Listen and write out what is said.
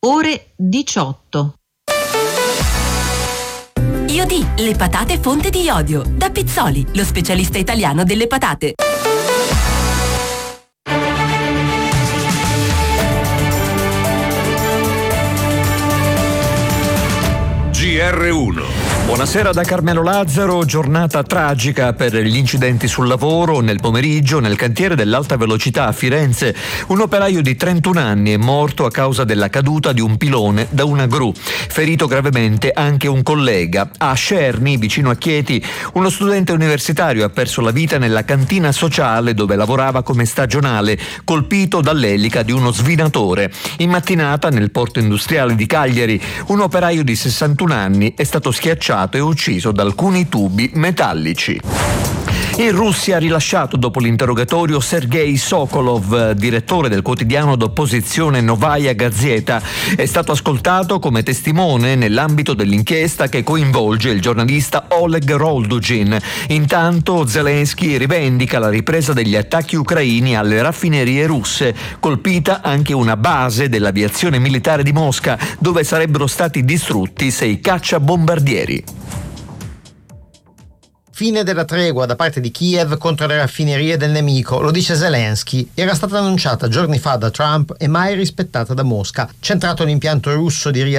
ore 18. Iodì, le patate fonte di iodio. Da Pizzoli, lo specialista italiano delle patate. GR1. Buonasera da Carmelo Lazzaro. Giornata tragica per gli incidenti sul lavoro. Nel pomeriggio nel cantiere dell'alta velocità a Firenze un operaio di 31 anni è morto a causa della caduta di un pilone da una gru. Ferito gravemente anche un collega. A Scerni, vicino a Chieti, uno studente universitario ha perso la vita nella cantina sociale dove lavorava come stagionale, colpito dall'elica di uno svinatore. In mattinata nel porto industriale di Cagliari un operaio di 61 anni è stato schiacciato e ucciso da alcuni tubi metallici. In Russia ha rilasciato dopo l'interrogatorio Sergei Sokolov, direttore del quotidiano d'opposizione Novaya Gazeta. È stato ascoltato come testimone nell'ambito dell'inchiesta che coinvolge il giornalista Oleg Roldugin. Intanto Zelensky rivendica la ripresa degli attacchi ucraini alle raffinerie russe, colpita anche una base dell'aviazione militare di Mosca, dove sarebbero stati distrutti 6 cacciabombardieri. Fine della tregua da parte di Kiev contro le raffinerie del nemico, lo dice Zelensky. Era stata annunciata giorni fa da Trump e mai rispettata da Mosca. Centrato l'impianto russo di